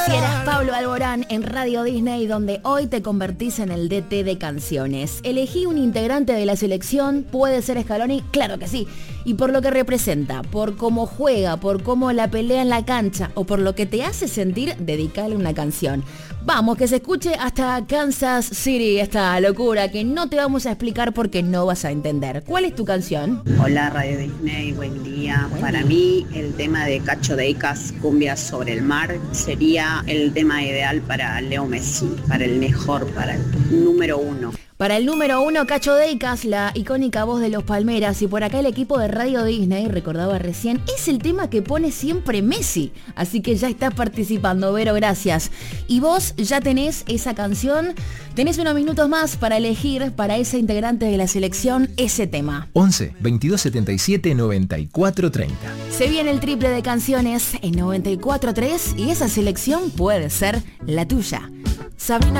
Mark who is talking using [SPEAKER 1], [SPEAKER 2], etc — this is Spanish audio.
[SPEAKER 1] Así era Pablo Alborán en Radio Disney, donde hoy te convertís en el DT de canciones. Elegí un integrante de la selección, puede ser Scaloni, claro que sí. Y por lo que representa, por cómo juega, por cómo la pelea en la cancha o por lo que te hace sentir, dedicale una canción. Vamos, que se escuche hasta Kansas City, esta locura que no te vamos a explicar porque no vas a entender. ¿Cuál es tu canción?
[SPEAKER 2] Hola Radio Disney, buen día. Para mí el tema de Cacho Deicas, Cumbia sobre el mar, sería el tema ideal para Leo Messi, para el mejor, para el número uno.
[SPEAKER 1] Para el número uno, Cacho Deicas, la icónica voz de los Palmeras, y por acá el equipo de Radio Disney, recordaba recién, es el tema que pone siempre Messi. Así que ya estás participando, Vero, gracias. Y vos ya tenés esa canción, tenés unos minutos más para elegir para ese integrante de la selección ese tema.
[SPEAKER 3] 11 22 77 94 30.
[SPEAKER 1] Se viene el triple de canciones en 94.3 y esa selección puede ser la tuya. Sabrina